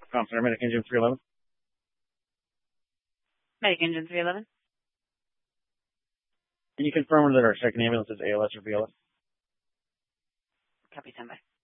Center, Medic Engine 311. Medic Engine 311. Can you confirm that our second ambulance is ALS or BLS? Copy, standby.